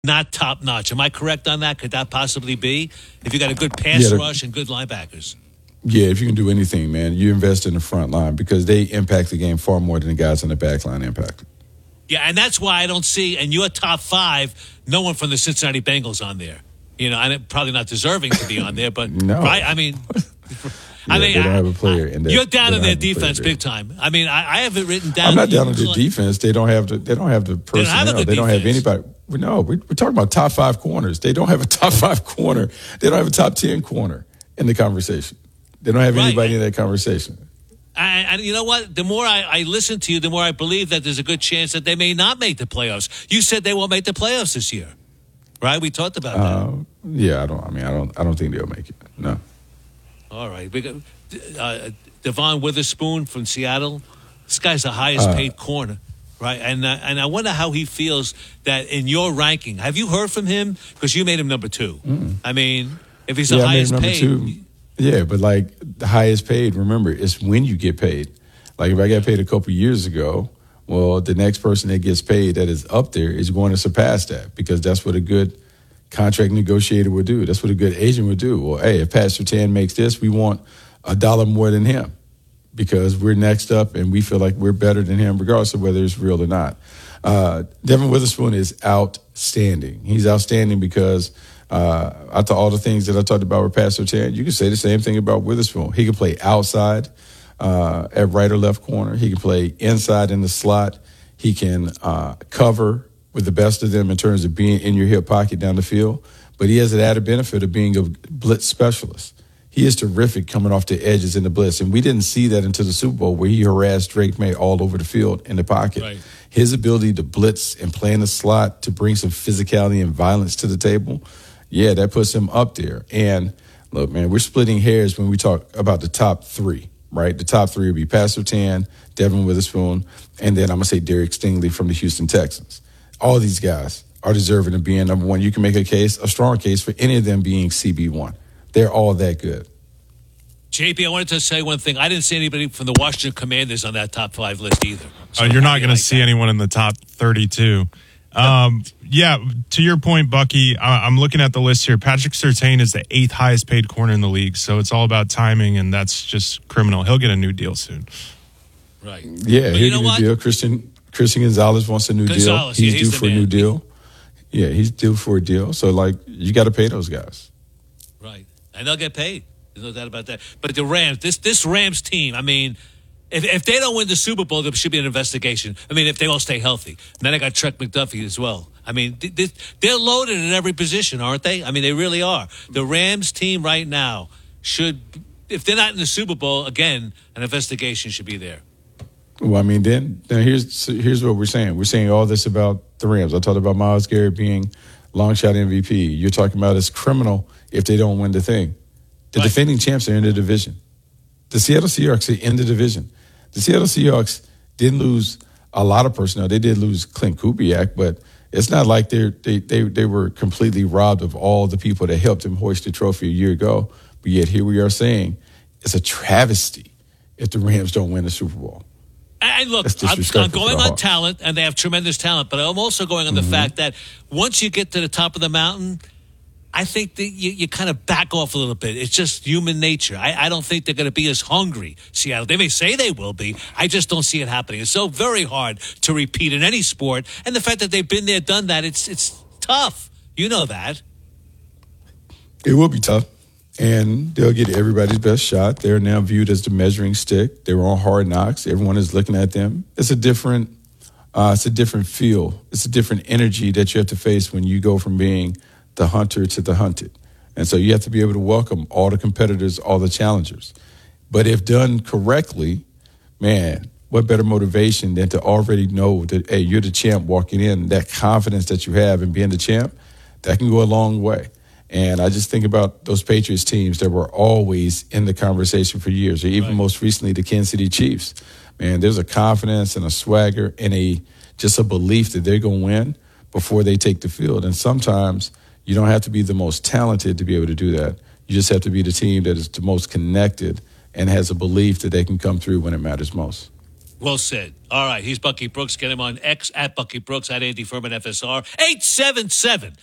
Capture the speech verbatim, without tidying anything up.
not top notch. Am I correct on that? Could that possibly be if you got a good pass Yeah, rush and good linebackers? Yeah, if you can do anything, man, you invest in the front line because they impact the game far more than the guys in the back line impact it. Yeah, and that's why I don't see, and your top five, no one from the Cincinnati Bengals on there. You know, and probably not deserving to be on there, but, no. right? I mean, yeah, I mean, they don't I, have a player in there. You're down on their defense big time. I mean, I, I have it written down. I'm not down on their defense. They don't have the. They don't have the personnel. They don't have, they don't have anybody. No, we, we're talking about top five corners. They don't have a top five corner. They don't have a top ten corner in the conversation. They don't have right. anybody in that conversation. And, and you know what? The more I, I listen to you, the more I believe that there's a good chance that they may not make the playoffs. You said they won't make the playoffs this year, right? We talked about uh, that. Yeah, I don't. I mean, I don't. I don't think they'll make it. No. All right. We got uh, Devon Witherspoon from Seattle. This guy's the highest uh, paid corner, right? And uh, and I wonder how he feels that in your ranking. Have you heard from him? Because you made him number two. Mm-mm. I mean, if he's the yeah, highest I made him number paid. Two. Yeah, but like the highest paid, remember, it's when you get paid. Like if I got paid a couple years ago, well, the next person that gets paid that is up there is going to surpass that because that's what a good contract negotiator would do. That's what a good agent would do. Well, hey, if Pat Surtain makes this, we want a dollar more than him because we're next up and we feel like we're better than him regardless of whether it's real or not. Uh, Devon Witherspoon is outstanding. He's outstanding because uh, after all the things that I talked about with Pat Surtain, you can say the same thing about Witherspoon. He can play outside uh, at right or left corner. He can play inside in the slot. He can uh, cover with the best of them in terms of being in your hip pocket down the field. But he has an added benefit of being a blitz specialist. He is terrific coming off the edges in the blitz. And we didn't see that until the Super Bowl where he harassed Drake May all over the field in the pocket. Right. His ability to blitz and play in the slot to bring some physicality and violence to the table, yeah, that puts him up there. And look, man, we're splitting hairs when we talk about the top three, right? The top three would be Pat Surtain, Devon Witherspoon, and then I'm going to say Derek Stingley from the Houston Texans. All thing guys are deserving of being number one. You can make a case, a strong case for any of them being C B one. They're all that good. J P, I wanted to say one thing. I didn't see anybody from the Washington Commanders on that top five list either. So oh, you're not going like to see that. anyone in the top thirty-two. Um, yeah, to your point, Bucky, I- I'm looking at the list here. Patrick Surtain is the eighth highest paid corner in the league, so it's all about timing, and that's just criminal. He'll get a new deal soon. Right. Yeah, he'll get a new deal. Christian Christian Gonzalez wants a new Gonzalez, deal. He's yeah, due he's for a man. new deal. Yeah, he's due for a deal. So, like, you got to pay those guys. Right. And they'll get paid. There's no doubt about that. But the Rams, this this Rams team, I mean, if if they don't win the Super Bowl, there should be an investigation. I mean, if they all stay healthy. And then I got Trent McDuffie as well. I mean, th- they're loaded at every position, aren't they? I mean, they really are. The Rams team right now should, if they're not in the Super Bowl, again, an investigation should be there. Well, I mean, then, then here's here's what we're saying. We're saying all this about the Rams. I talked about Myles Garrett being long shot M V P. You're talking about it's criminal if they don't win the thing. The right. defending champs are in the division. The Seattle Seahawks are in the division. The Seattle Seahawks didn't lose a lot of personnel. They did lose Clint Kubiak, but it's not like they're, they they they were completely robbed of all the people that helped them hoist the trophy a year ago. But yet here we are saying it's a travesty if the Rams don't win the Super Bowl. And look, I'm, I'm going on talent, and they have tremendous talent, but I'm also going on the mm-hmm. fact that once you get to the top of the mountain, I think that you, you kind of back off a little bit. It's just human nature. I, I don't think they're going to be as hungry, Seattle. They may say they will be. I just don't see it happening. It's so very hard to repeat in any sport. And the fact that they've been there, done that, it's it's tough. You know that. It will be tough. And they'll get everybody's best shot. They're now viewed as the measuring stick. They were on Hard Knocks. Everyone is looking at them. It's a different, uh, it's a different feel. It's a different energy that you have to face when you go from being the hunter to the hunted. And so you have to be able to welcome all the competitors, all the challengers. But if done correctly, man, what better motivation than to already know that, hey, you're the champ walking in. That confidence that you have in being the champ, that can go a long way. And I just think about those Patriots teams that were always in the conversation for years, or even right. most recently the Kansas City Chiefs. Man, there's a confidence and a swagger and a just a belief that they're going to win before they take the field. And sometimes you don't have to be the most talented to be able to do that. You just have to be the team that is the most connected and has a belief that they can come through when it matters most. Well said. All right, he's Bucky Brooks. Get him on X at Bucky Brooks, at Andy Furman F S R. eight seven seven